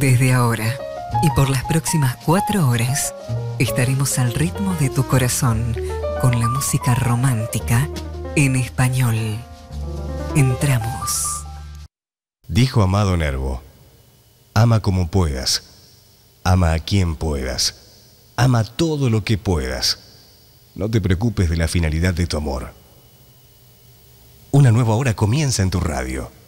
Desde ahora y por las próximas 4 horas estaremos al ritmo de tu corazón con la música romántica en español. Entramos. Dijo Amado Nervo: ama como puedas, ama a quien puedas, ama todo lo que puedas. No te preocupes de la finalidad de tu amor. Una nueva hora comienza en tu radio.